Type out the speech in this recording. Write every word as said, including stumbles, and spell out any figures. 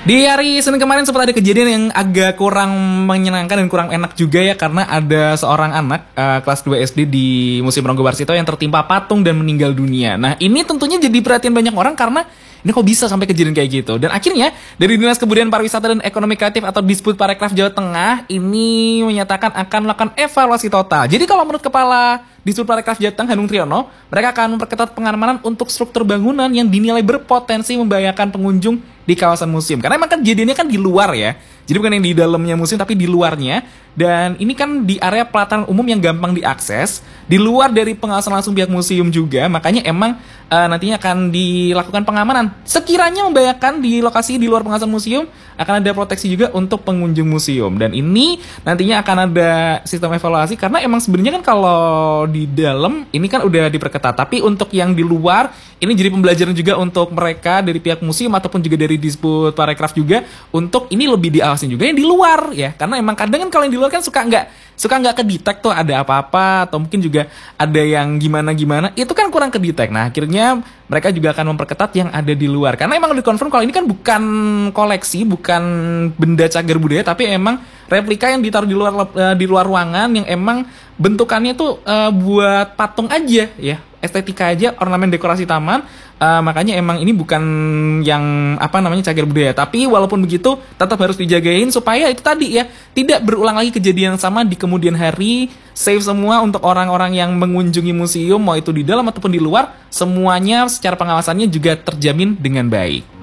Di hari Senin kemarin sempat ada kejadian yang agak kurang menyenangkan dan kurang enak juga ya, karena ada seorang anak uh, kelas dua S D di Museum Ronggo Warsito yang tertimpa patung dan meninggal dunia. Nah, ini tentunya jadi perhatian banyak orang karena ini kok bisa sampai kejadian kayak gitu. Dan akhirnya dari Dinas Kebudayaan Pariwisata dan Ekonomi Kreatif atau Disbudparekraf Jawa Tengah ini menyatakan akan melakukan evaluasi total. Jadi kalau menurut Kepala Disbudparekraf Jawa Tengah Hanung Triyono, mereka akan memperketat pengamanan untuk struktur bangunan yang dinilai berpotensi membahayakan pengunjung di kawasan museum. Karena emang kan kejadiannya kan di luar ya. Jadi bukan yang di dalamnya museum tapi di luarnya. Dan ini kan di area pelataran umum yang gampang diakses, di luar dari pengawasan langsung pihak museum juga. Makanya emang uh, nantinya akan dilakukan pengamanan. Sekiranya membahayakan di lokasi di luar pengawasan museum, akan ada proteksi juga untuk pengunjung museum. Dan ini nantinya akan ada sistem evaluasi karena emang sebenarnya kan kalau di dalam ini kan udah diperketat. Tapi untuk yang di luar ini jadi pembelajaran juga untuk mereka dari pihak museum ataupun juga dari Disbudparekraf juga untuk ini lebih diawasin juga yang di luar ya. Karena emang kadang kan kalau yang di luar kan suka nggak suka nggak kedetek tuh ada apa-apa atau mungkin juga ada yang gimana-gimana, itu kan kurang kedetek. Nah akhirnya mereka juga akan memperketat yang ada di luar karena emang dikonfirm kalau ini kan bukan koleksi, bukan benda cagar budaya, tapi emang replika yang ditaruh di luar di luar ruangan yang emang bentukannya tuh uh, buat patung aja ya, estetika aja, ornamen dekorasi taman. Uh, makanya emang ini bukan yang apa namanya cagar budaya. Tapi walaupun begitu tetap harus dijagain supaya itu tadi ya tidak berulang lagi kejadian yang sama di kemudian hari. Save semua untuk orang-orang yang mengunjungi museum, mau itu di dalam ataupun di luar, semuanya secara pengawasannya juga terjamin dengan baik.